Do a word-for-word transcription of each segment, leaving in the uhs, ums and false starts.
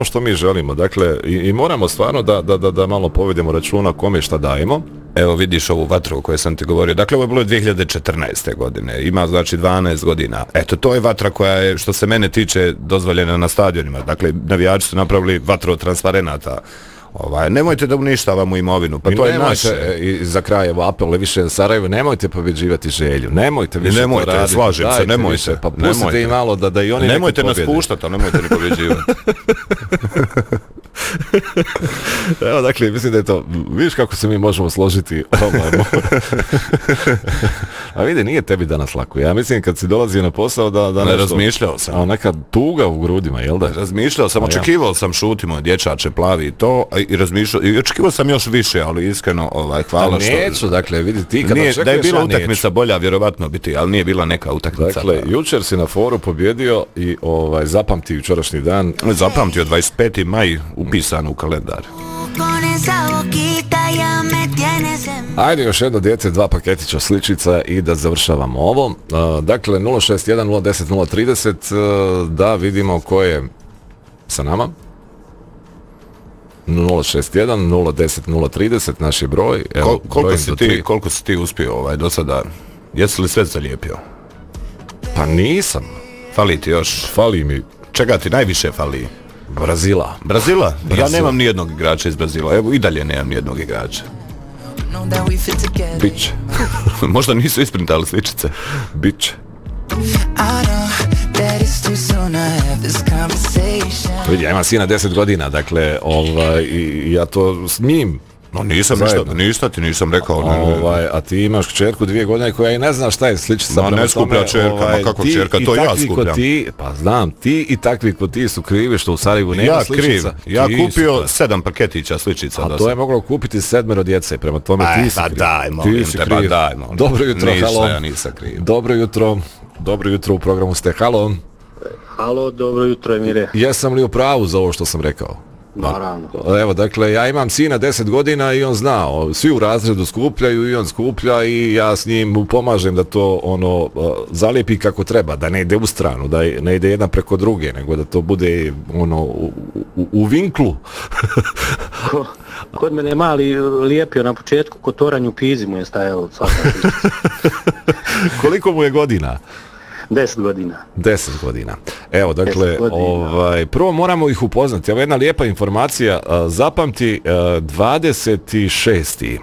što mi želimo, dakle, i, i moramo stvarno da, da, da, da malo povedemo računa kome šta dajemo. Evo vidiš ovu vatru o kojoj sam ti govorio, dakle ovo je bilo dvije hiljade četrnaeste. godine, ima znači dvanaest godina, eto to je vatra koja je što se mene tiče dozvoljena na stadionima, dakle navijači su napravili vatru od transparenata. Ovaj, nemojte da uništavamo imovinu, pa I to je nemojte, naše. I za kraj evo apel više Sarajevo, nemojte pobjeđivati Želju, nemojte više nemojte, to raditi, slažem se, nemojte, više, pa pustite nemojte. i malo da, da i oni nemojte neki nas pobjede. puštati, ali nemojte ni pobjeđivati. Evo, dakle, mislim da je to, vidiš kako se mi možemo složiti. A vidi, nije tebi danas lako. Ja mislim kad si dolazio na posao da... da ne, nešto, razmišljao sam. A neka tuga u grudima, jel da? Razmišljao sam, A očekivao ja. sam šutimo, dječače, plavi i to, i razmišljao, i očekivao sam još više, ali iskreno, ovaj, hvala što... Neću, dakle, vidi, ti kada nije, očekuješ, da je bila ja utakmica neću. bolja, vjerovatno biti, ali nije bila neka utakmica. Dakle, jučer si na foru pobjedio i ovaj, zapamti jučerašnji dan. Zapamtio dvadeset peti maj upisan u kalendar. Ajde još jedno dijete, dva paketića sličica i da završavamo ovo. Uh, dakle, nula šest jedan nula deset nula trideset, uh, da vidimo ko je sa nama. nula šest jedan nula deset nula trideset, naš je broj. Evo, Kol, koliko, si do ti, tri. koliko si ti uspio ovaj, do sada? Jesi li sve zalijepio? Pa nisam. Fali ti još? Fali mi Čega ti najviše fali? Brazila. Brazila? Brazila. Ja nemam ni jednog igrača iz Brazila. Evo i dalje nemam ni jednog igrača. Biće. Možda nisu isprintali sličice. Biće. Vidi, ja imam sina deset godina, dakle, ovaj, i ja to s njim. No nisam ništa, ništa ti nisam rekao. Ne, ne. Ovaj, a ti imaš kćerku dvije godine koja i ne zna šta je sličica. Ma ne skuplja čerka, ma kako čerka, to ja skupljam. Ti, pa znam, ti i takvi ko ti su krivi što u Sarajevu nema ja sličica. Kriv. Ja ti kupio sedam paketića sličica. A to je moglo kupiti sedmero djece, prema tome Aj, ti si pa kriv. daj, molim ti si te, kriv. ba daj, molim. Dobro jutro, Ništa, halo. ja nisam kriv. Dobro jutro, dobro jutro u programu ste, halo. Halo, dobro jutro, Emire. Jesam li u pravu za ovo što sam rekao? Naravno. Evo, dakle, ja imam sina deset godina i on zna, svi u razredu skupljaju i on skuplja i ja s njim mu pomažem da to ono zalijepi kako treba, da ne ide u stranu, da ne ide jedna preko druge, nego da to bude ono u, u, u vinklu. Kod mene je mali lijepio na početku, kod toranju pizi mu je stajalo svaka. Koliko mu je godina? Deset godina. Deset godina. Evo, dakle, godina. Ovaj, prvo moramo ih upoznati. Evo jedna lijepa informacija. Zapamti dvadeset šesti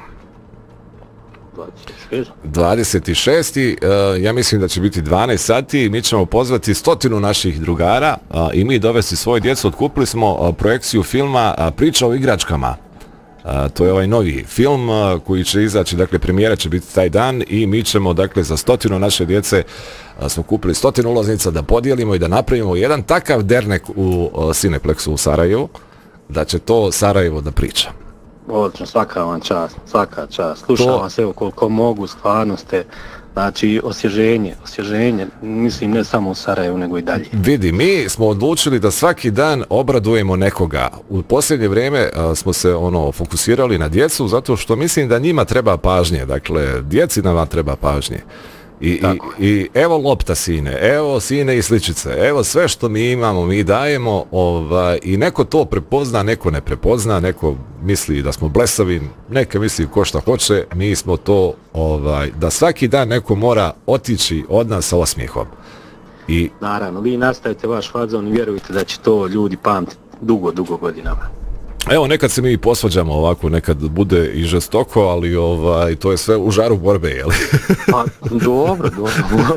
dvadeset šesti Ja mislim da će biti dvanaest sati. Mi ćemo pozvati stotinu naših drugara i mi dovesti svoje djecu. Otkupili smo projekciju filma Priča o igračkama. Uh, to je ovaj novi film uh, koji će izaći, dakle premijera će biti taj dan i mi ćemo, dakle, za stotinu naše djece uh, smo kupili stotinu ulaznica da podijelimo i da napravimo jedan takav dernek u uh, Cineplexu u Sarajevu, da će to Sarajevo da priča. Odlično, svaka vam čast, svaka čast. Slušam vas, evo, koliko mogu, stvarno ste, znači, osvježenje, osvježenje, mislim, ne samo u Sarajevu, nego i dalje. Vidi, mi smo odlučili da svaki dan obradujemo nekoga. U posljednje vrijeme a, smo se ono fokusirali na djecu, zato što mislim da njima treba pažnje, dakle, djeci nama treba pažnje. I, i, I evo lopta, sine, evo sine i sličice, evo sve što mi imamo, mi dajemo, ovaj, i neko to prepozna, neko ne prepozna, neko misli da smo blesavi, neka misli ko šta hoće, mi smo to, ovaj, da svaki dan neko mora otići od nas sa osmijehom. I naravno, vi nastavite vaš fazon i vjerujte da će to ljudi pamtiti dugo, dugo godinama. Evo, nekad se mi posvađamo ovako, nekad bude i žestoko, ali ovaj, to je sve u žaru borbe, jel? Pa, dobro, dobro.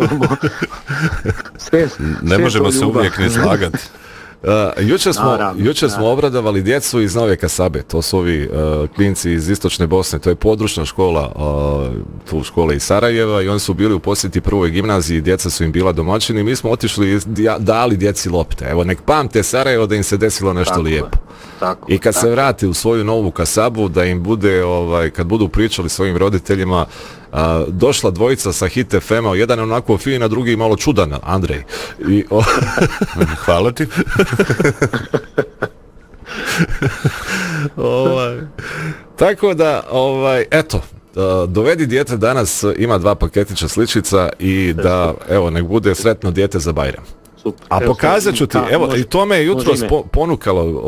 Sve, ne sve možemo se uvijek ne slagati. Uh, jučer smo, naravno, jučer smo naravno. obradovali djecu iz Nove Kasabe, to su ovi uh, klinci iz Istočne Bosne, to je područna škola, uh, tu škola iz Sarajeva i oni su bili u posjeti prvoj gimnaziji, djeca su im bila domaćini, mi smo otišli i dali djeci lopte. Evo, nek pamte Sarajevo da im se desilo nešto tako lijepo. Je, tako, I kad tako. se vrati u svoju Novu Kasabu, da im bude, ovaj, kad budu pričali svojim roditeljima, Uh, došla dvojica sa Hit F M-a, jedan je onako fin, a drugi malo čudan, Andrej. I, o... Hvala ti. ovaj. Tako da, ovaj, eto, uh, dovedi dijete danas, ima dva paketića sličica i da, evo, nek bude sretno dijete za Bajram. Super. A pokazat ću ti, evo, i to me je jutro ponukalo